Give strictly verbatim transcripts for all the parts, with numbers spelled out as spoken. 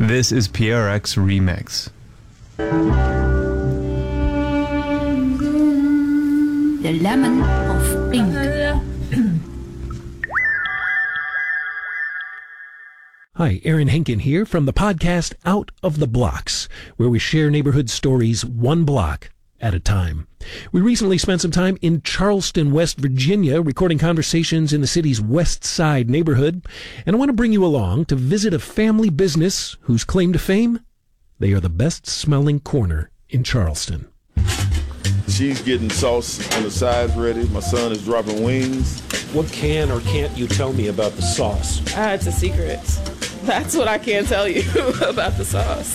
This is P R X Remix. The Lemon of Pink. Hi, Aaron Henkin here from the podcast Out of the Blocks, where we share neighborhood stories one block at a time. We recently spent some time in Charleston, West Virginia, recording conversations in the city's West Side neighborhood, and I want to bring you along to visit a family business whose claim to fame, they are the best-smelling corner in Charleston. She's getting sauce on the sides ready. My son is dropping wings. What can or can't you tell me about the sauce? Ah, it's a secret. That's what I can tell you about the sauce.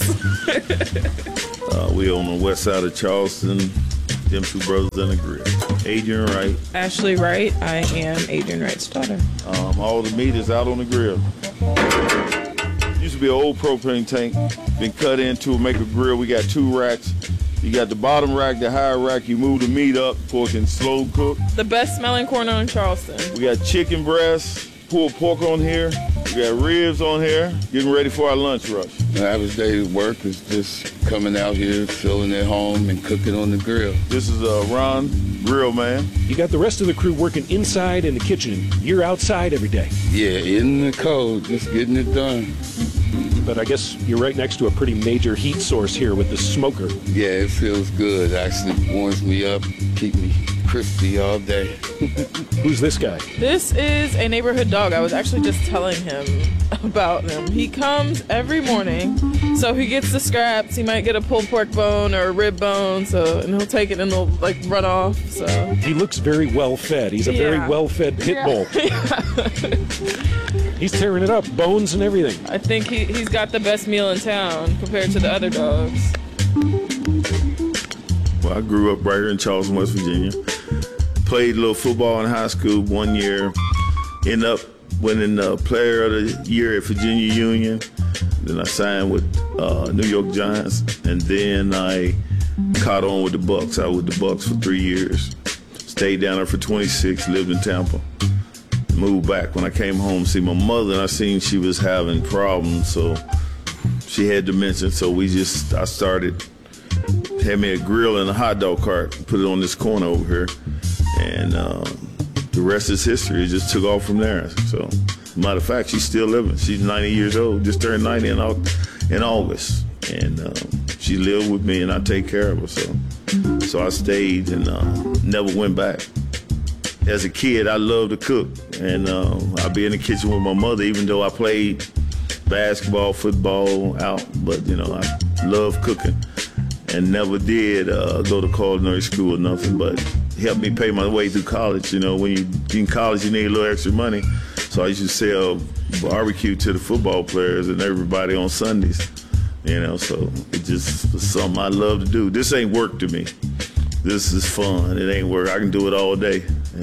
uh, we on the west side of Charleston. Them two brothers in the grill. Adrian Wright. Ashley Wright. I am Adrian Wright's daughter. Um, all the meat is out on the grill. Used to be an old propane tank. Been cut into make a grill. We got two racks. You got the bottom rack, the higher rack. You move the meat up for it can slow cook. The best smelling corner in Charleston. We got chicken breasts, pulled pork on here. We got ribs on here. Getting ready for our lunch rush. The average day of work is just coming out here, filling it home, and cooking on the grill. This is uh, Ron, Grill Man. You got the rest of the crew working inside in the kitchen. You're outside every day. Yeah, in the cold, just getting it done. But I guess you're right next to a pretty major heat source here with the smoker. Yeah, it feels good. Actually warms me up, keep me crispy all day. Who's this guy? This is a neighborhood dog. I was actually just telling him about him. He comes every morning, so he gets the scraps. He might get a pulled pork bone or a rib bone, so and he'll take it and he'll like run off. So he looks very well fed. He's a yeah. very well fed pit bull. Yeah. He's tearing it up, bones and everything. I think he, he's got the best meal in town compared to the other dogs. Well, I grew up right here in Charleston, West Virginia. Played a little football in high school one year. Ended up winning the Player of the Year at Virginia Union. Then I signed with uh, New York Giants. And then I caught on with the Bucks. I was with the Bucks for three years. Stayed down there for twenty-six, lived in Tampa. Moved back when I came home to see my mother, and I seen she was having problems, so she had dementia. So we just, I started, had me a grill and a hot dog cart, put it on this corner over here, and um, the rest is history. It just took off from there. So, matter of fact, she's still living. She's ninety years old, just turned ninety in, in August, and um, she lived with me, and I take care of her. So, so I stayed and uh, never went back. As a kid, I loved to cook, and uh, I'd be in the kitchen with my mother, even though I played basketball, football out, but, you know, I love cooking and never did uh, go to culinary school or nothing, but helped me pay my way through college. You know, when you in college, you need a little extra money, so I used to sell barbecue to the football players and everybody on Sundays, you know, so it just was something I love to do. This ain't work to me. This is fun. It ain't work. I can do it all day.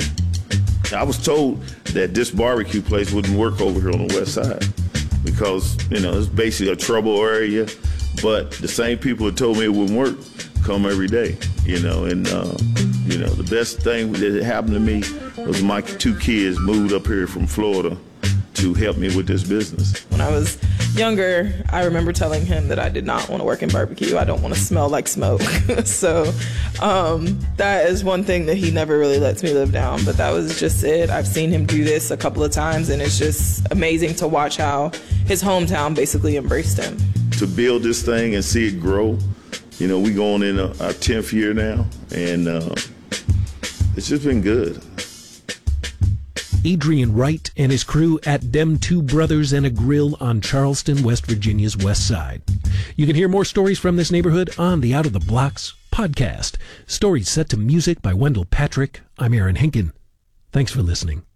And I was told that this barbecue place wouldn't work over here on the west side because, you know, it's basically a trouble area. But the same people that told me it wouldn't work come every day, you know. And, uh, you know, the best thing that happened to me was my two kids moved up here from Florida to help me with this business. When I was younger, I remember telling him that I did not want to work in barbecue. I don't want to smell like smoke. So um, that is one thing that he never really lets me live down. But that was just it. I've seen him do this a couple of times, and it's just amazing to watch how his hometown basically embraced him. To build this thing and see it grow, you know, we going in our tenth year now, and uh, it's just been good. Adrian Wright and his crew at Dem Two Brothers and a Grill on Charleston, West Virginia's west side. You can hear more stories from this neighborhood on the Out of the Blocks podcast. Stories set to music by Wendell Patrick. I'm Aaron Henkin. Thanks for listening.